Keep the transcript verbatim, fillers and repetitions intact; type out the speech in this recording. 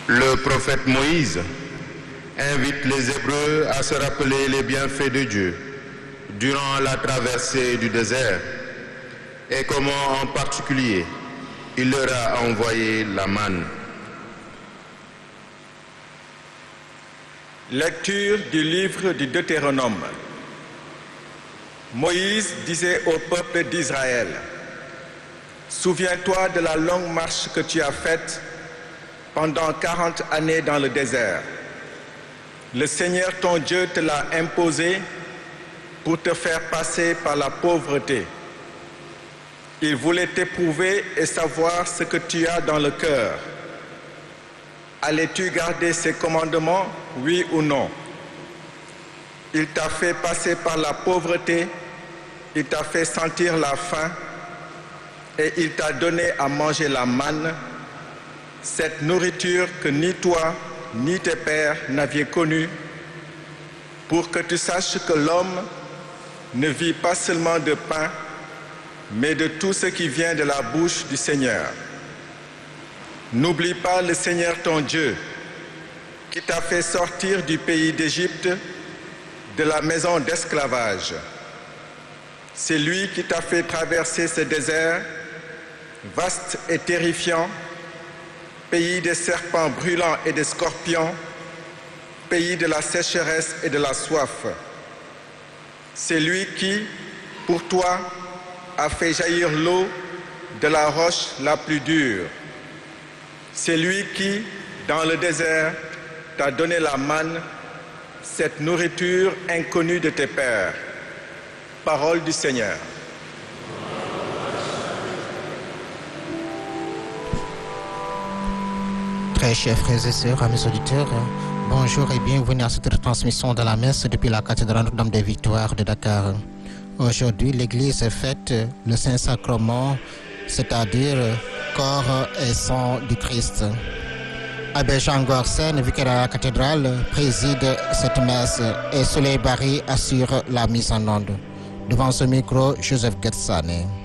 Le prophète Moïse invite les Hébreux à se rappeler les bienfaits de Dieu durant la traversée du désert et comment en particulier il leur a envoyé la manne. Lecture du livre du Deutéronome. Moïse disait au peuple d'Israël: Souviens-toi de la longue marche que tu as faite pendant quarante années dans le désert. Le Seigneur ton Dieu te l'a imposé pour te faire passer par la pauvreté. Il voulait t'éprouver et savoir ce que tu as dans le cœur. Allais-tu garder ses commandements, oui ou non? Il t'a fait passer par la pauvreté, il t'a fait sentir la faim et il t'a donné à manger la manne, cette nourriture que ni toi ni tes pères n'aviez connue, pour que tu saches que l'homme ne vit pas seulement de pain, mais de tout ce qui vient de la bouche du Seigneur. N'oublie pas le Seigneur ton Dieu, qui t'a fait sortir du pays d'Égypte, de la maison d'esclavage. C'est lui qui t'a fait traverser ce désert, vaste et terrifiant, pays des serpents brûlants et des scorpions, pays de la sécheresse et de la soif. C'est lui qui, pour toi, a fait jaillir l'eau de la roche la plus dure. C'est lui qui, dans le désert, t'a donné la manne, cette nourriture inconnue de tes pères. Parole du Seigneur. Très chers frères et sœurs, amis auditeurs, bonjour et bienvenue à cette retransmission de la messe depuis la cathédrale Notre-Dame des Victoires de Dakar. Aujourd'hui, l'Église fête le Saint-Sacrement, c'est-à-dire corps et sang du Christ. Abbé Jean Gorsen, vicaire à la cathédrale, préside cette messe et Soleil Barry assure la mise en onde. Devant ce micro, Joseph Getsane.